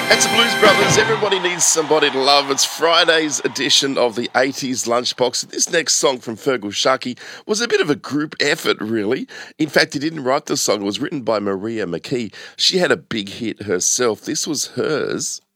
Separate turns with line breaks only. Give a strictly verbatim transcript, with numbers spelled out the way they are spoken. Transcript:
It's the Blues Brothers. Everybody needs somebody to love. It's Friday's edition of the eighties Lunchbox. This next song from Feargal Sharkey was a bit of a group effort, really. In fact, he didn't write the song. It was written by Maria McKee. She had a big hit herself. This was hers.